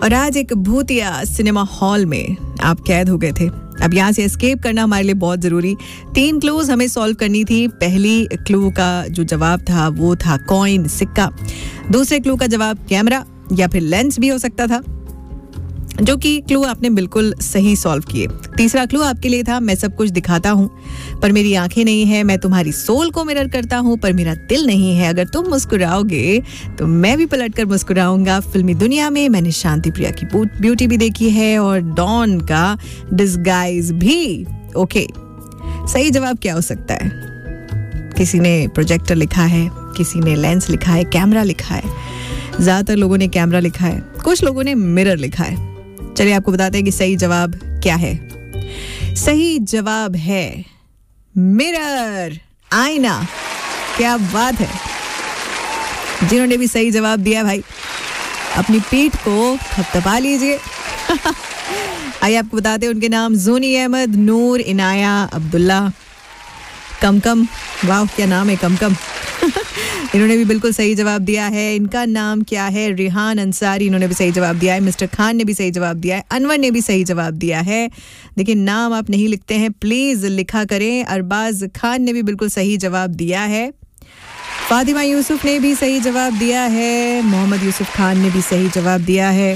और आज एक भूतिया सिनेमा हॉल में आप कैद हो गए थे. अब यहाँ से एस्केप करना हमारे लिए बहुत ज़रूरी. 3 क्लूज हमें सॉल्व करनी थी. पहली क्लू का जो जवाब था वो था कॉइन, सिक्का. दूसरे क्लू का जवाब कैमरा या फिर लेंस भी हो सकता था, जो कि क्लू आपने बिल्कुल सही सॉल्व किए. तीसरा क्लू आपके लिए था मैं सब कुछ दिखाता हूँ पर मेरी आंखें नहीं है. मैं तुम्हारी सोल को मिरर करता हूँ पर मेरा दिल नहीं है. अगर तुम मुस्कुराओगे तो मैं भी पलट कर मुस्कुराऊंगा. फिल्मी दुनिया में मैंने शांति प्रिया की ब्यूटी भी देखी है और डॉन का डिस्गाइज भी. ओके, सही जवाब क्या हो सकता है? किसी ने प्रोजेक्टर लिखा है, किसी ने लेंस लिखा है, कैमरा लिखा है. ज्यादातर लोगों ने कैमरा लिखा है, कुछ लोगों ने मिरर लिखा है. चलिए आपको बताते हैं कि सही जवाब क्या है. सही जवाब है मिरर, आईना. क्या बात है. जिन्होंने भी सही जवाब दिया भाई अपनी पीठ को थपथपा लीजिए. आइए आपको बताते हैं उनके नाम. ज़ूनी अहमद, नूर, इनाया, अब्दुल्ला, कमकम. वाह क्या नाम है, कमकम. इन्होंने भी बिल्कुल सही जवाब दिया है. इनका नाम क्या है? रिहान अंसारी. इन्होंने भी सही जवाब दिया है. मिस्टर खान ने भी सही जवाब दिया है. अनवर ने भी सही जवाब दिया है. देखिए नाम आप नहीं लिखते हैं, प्लीज लिखा करें. अरबाज खान ने भी बिल्कुल सही जवाब दिया है. फातिमा यूसुफ ने भी सही जवाब दिया है. मोहम्मद यूसुफ खान ने भी सही जवाब दिया है.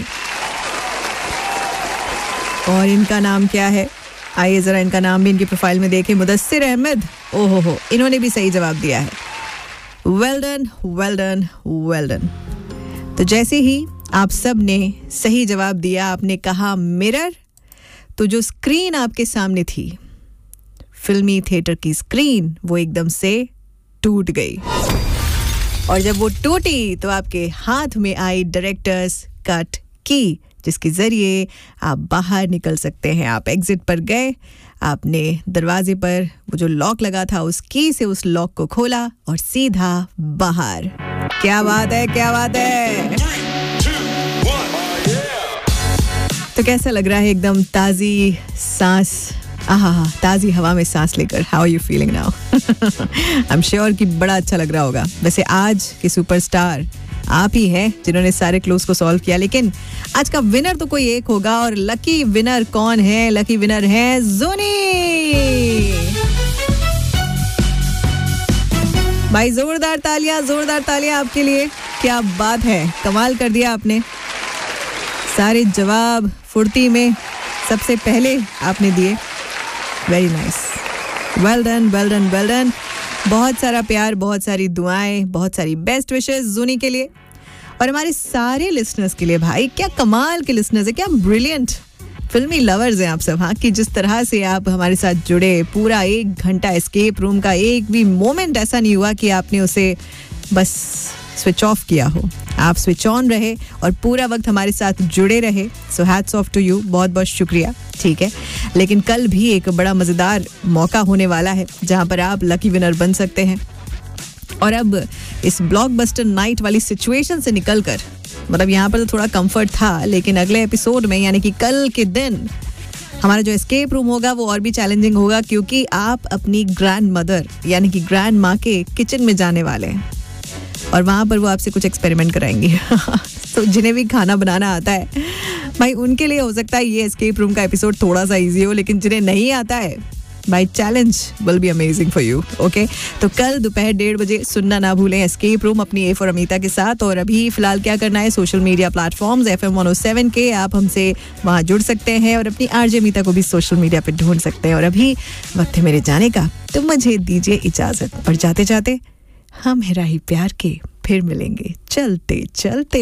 और इनका नाम क्या है? आइए जरा इनका नाम भी इनकी प्रोफाइल में देखें. मुदस्सिर अहमद, ओहो हो, इन्होंने भी सही जवाब दिया है. Well done, well done, well done. तो जैसे ही आप सब ने सही जवाब दिया, आपने कहा मिरर, तो जो स्क्रीन आपके सामने थी, फिल्मी थिएटर की स्क्रीन, वो एकदम से टूट गई. और जब वो टूटी तो आपके हाथ में आई डायरेक्टर्स कट की, जिसके जरिए आप बाहर निकल सकते हैं. आप एग्जिट पर गए, आपने दरवाजे पर वो जो लॉक लगा था उस की से उस लॉक को खोला और सीधा बाहर. क्या बात है, क्या बात है. 3, 2, 1, तो कैसा लग रहा है? एकदम ताज़ी सांस, ताज़ी हवा में सांस लेकर. How are you feeling now? I am sure कि बड़ा अच्छा लग रहा होगा. वैसे आज के सुपरस्टार आप ही हैं जिन्होंने सारे क्लूज को सॉल्व किया, लेकिन आज का विनर तो कोई एक होगा. और लकी विनर कौन है? लकी विनर है ज़ूनी भाई. जोरदार तालियां आपके लिए. क्या बात है, कमाल कर दिया आपने. सारे जवाब फुर्ती में सबसे पहले आपने दिए. Very nice, well done, well done, well done. बहुत सारा प्यार, बहुत सारी दुआएं, बहुत सारी बेस्ट विशेस ज़ूनी के लिए और हमारे सारे लिसनर्स के लिए. भाई क्या कमाल के लिसनर्स है, क्या ब्रिलियंट फिल्मी लवर्स हैं आप सब. हाँ, कि जिस तरह से आप हमारे साथ जुड़े, पूरा 1 घंटा एस्केप रूम का एक भी मोमेंट ऐसा नहीं हुआ कि आपने उसे बस स्विच ऑफ किया हो. आप स्विच ऑन रहे और पूरा वक्त हमारे साथ जुड़े रहे. So hats off to you, बहुत बहुत शुक्रिया. ठीक है, लेकिन कल भी एक बड़ा मज़ेदार मौका होने वाला है जहां पर आप लकी विनर बन सकते हैं. और अब इस ब्लॉकबस्टर नाइट वाली सिचुएशन से निकलकर, मतलब यहाँ पर तो थोड़ा कंफर्ट था, लेकिन अगले एपिसोड में यानी कि कल के दिन हमारा जो एस्केप रूम होगा वो और भी चैलेंजिंग होगा, क्योंकि आप अपनी ग्रैंड मदर यानी कि ग्रैंड माँ के किचन में जाने वाले हैं और वहाँ पर वो आपसे कुछ एक्सपेरिमेंट कराएंगी. तो जिन्हें भी खाना बनाना आता है भाई, उनके लिए हो सकता है ये एस्केप रूम का एपिसोड थोड़ा सा इजी हो, लेकिन जिन्हें नहीं आता है भाई, challenge will be amazing for you. Okay, तो कल दोपहर 1:30 बजे सुनना ना भूलें एस्केप रूम अपनी ए फॉर अमिता के साथ. और अभी फिलहाल क्या करना है, सोशल मीडिया प्लेटफॉर्म्स FM 107 के, आप हमसे वहाँ जुड़ सकते हैं और अपनी RJ अमिता को भी सोशल मीडिया पे ढूंढ सकते हैं. और अभी वक्त है मेरे जाने का, तो मुझे दीजिए इजाजत. और जाते जाते हम है राही प्यार के फिर मिलेंगे चलते चलते.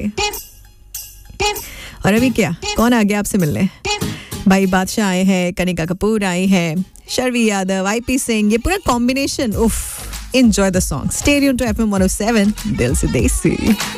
और अभी क्या, कौन आ गया आपसे मिलने? भाई बादशाह आए हैं, कनिका कपूर आई हैं, शर्वी यादव, IP सिंह, ये पूरा कॉम्बिनेशन. उफ, enjoy the song. Stay tuned to FM 107, दिल से देसी.